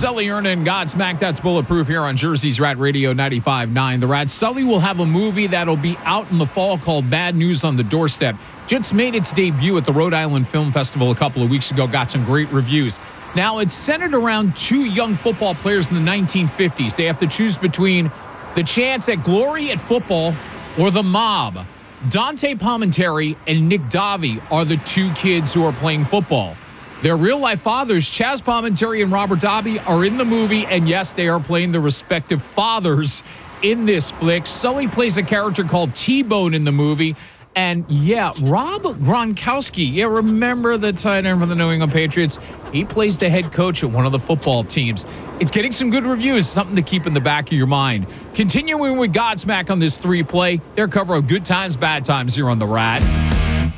Sully Erna and Godsmack. That's Bulletproof here on Jersey's Rat Radio 95.9. The Rat. Sully will have a movie that'll be out in the fall called Bad News on the Doorstep. Just made its debut at the Rhode Island Film Festival a couple of weeks ago. Got some great reviews. Now, it's centered around two young football players in the 1950s. They have to choose between the chance at glory at football or the mob. Dante Palminteri and Nick Davi are the two kids who are playing football. Their real-life fathers, Chaz Palminteri and Robert Davi, are in the movie, and yes, they are playing their respective fathers in this flick. Sully plays a character called T-Bone in the movie. And, yeah, Rob Gronkowski, remember the tight end for the New England Patriots? He plays the head coach at one of the football teams. It's getting some good reviews, something to keep in the back of your mind. Continuing with Godsmack on this 3-play, their cover of good times, bad times here on The Rat.